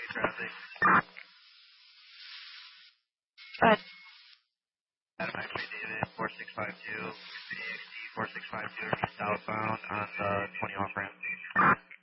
traffic. Adam X-ray David, 4652, 4652 southbound on the 20 off ramp.